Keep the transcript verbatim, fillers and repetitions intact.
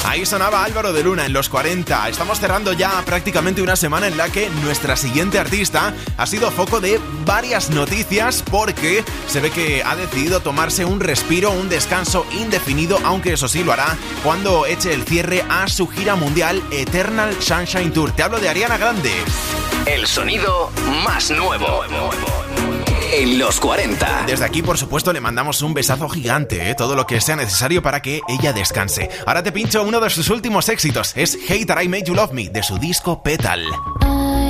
Ahí sonaba Álvaro de Luna en los cuarenta. Estamos cerrando ya prácticamente una semana en la que nuestra siguiente artista ha sido foco de varias noticias porque se ve que ha decidido tomarse un respiro, un descanso indefinido, aunque eso sí lo hará cuando eche el cierre a su gira mundial Eternal Sunshine Tour. Te hablo de Ariana Grande. El sonido más nuevo en los cuarenta. Desde aquí, por supuesto, le mandamos un besazo gigante, ¿eh? Todo lo que sea necesario para que ella descanse. Ahora te pincho uno de sus últimos éxitos. Es Hey That I Made You Love Me, de su disco Petal.